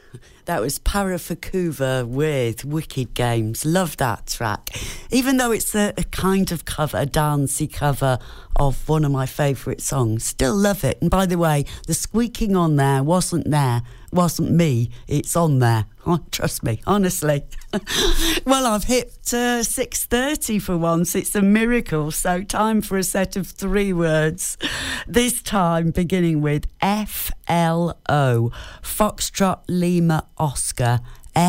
That was Parafakuva with Wicked Games. Love that track. Even though it's a kind of cover, a dancey cover of one of my favourite songs. Still love it. And by the way, the squeaking on there. Wasn't me. It's on there. Oh, trust me, honestly. Well, I've hit 6:30 for once. It's a miracle. So time for a set of 3 words. This time beginning with FLO. Foxtrot Lima Oscar.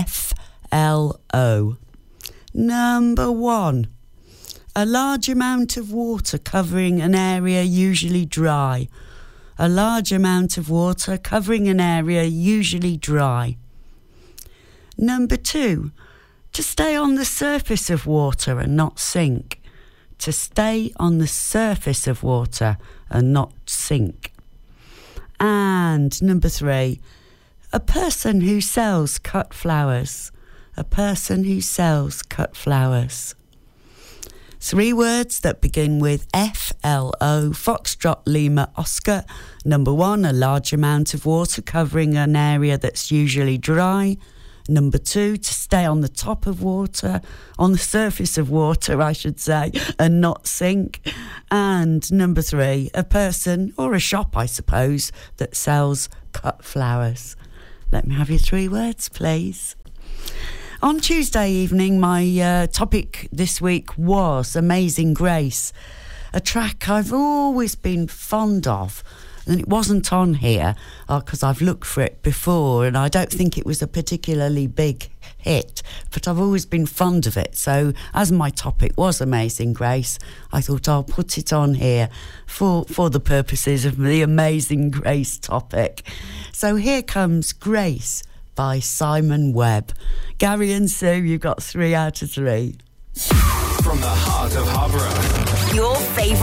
FLO. Number 1. A large amount of water covering an area usually dry. A large amount of water covering an area usually dry. Number 2, to stay on the surface of water and not sink. To stay on the surface of water and not sink. And number 3, a person who sells cut flowers. A person who sells cut flowers. 3 words that begin with FLO, Foxtrot Lima Oscar. Number 1, a large amount of water covering an area that's usually dry. Number 2, to stay on the top of water, on the surface of water, I should say, and not sink. And number 3, a person, or a shop, I suppose, that sells cut flowers. Let me have your 3 words, please. On Tuesday evening, my topic this week was Amazing Grace, a track I've always been fond of. And it wasn't on here because I've looked for it before and I don't think it was a particularly big hit, but I've always been fond of it. So as my topic was Amazing Grace, I thought I'll put it on here for the purposes of the Amazing Grace topic. So here comes Grace by Simon Webb. Gary and Sue, you've got 3 out of 3. From the heart of Harborough. Your favourite